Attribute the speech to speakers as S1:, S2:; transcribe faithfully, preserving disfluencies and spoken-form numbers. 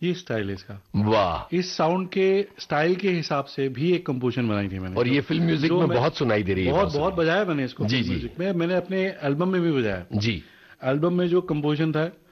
S1: ये स्टाइल है इसका।
S2: वाह।
S1: इस साउंड के स्टाइल के हिसाब से भी एक कंपोजिशन बनाई थी मैंने।
S2: और ये फिल्म म्यूजिक में बहुत सुनाई दे रही है।
S1: बहुत बहुत बजाया मैंने इसको
S2: जी जी।
S1: म्यूजिक में, मैंने अपने एल्बम में भी बजाया
S2: जी।
S1: एल्बम में जो कंपोजिशन था